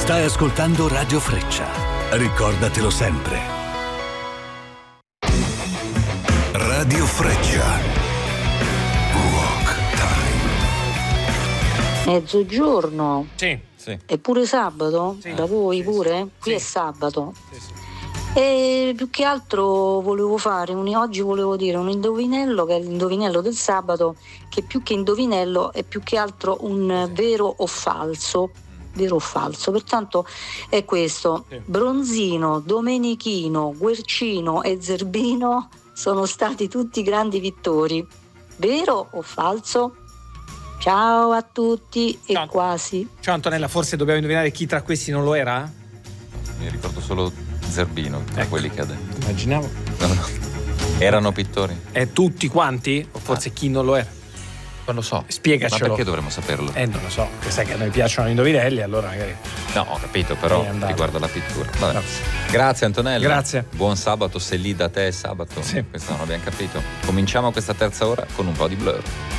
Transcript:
Stai ascoltando Radio Freccia. Ricordatelo sempre. Radio Freccia. Rock Time. Mezzogiorno. Sì. È pure sabato? Sì. Da voi pure? Qui è sabato. Sì. E più che altro volevo fare oggi volevo dire un indovinello, che è l'indovinello del sabato, che più che indovinello è più che altro un vero o falso. Vero o falso? Pertanto è questo: Bronzino, Domenichino, Guercino e Zerbino sono stati tutti grandi vittori. Vero o falso? Ciao a tutti e Ciao. Quasi. Ciao Antonella, forse dobbiamo indovinare chi tra questi non lo era? Mi ricordo solo Zerbino, tra quelli che ha detto. Immaginavo. No. Erano pittori? Tutti quanti? O forse chi non lo era? Non lo so. Spiegacelo. Ma perché dovremmo saperlo? Non lo so, che sai che a noi piacciono i indovinelli, allora magari. No, ho capito, però riguardo alla pittura. Vabbè. No. Grazie Antonella. Grazie. Buon sabato, se lì da te è sabato. Sì. Questo non abbiamo capito. Cominciamo questa terza ora con un po' di Blur.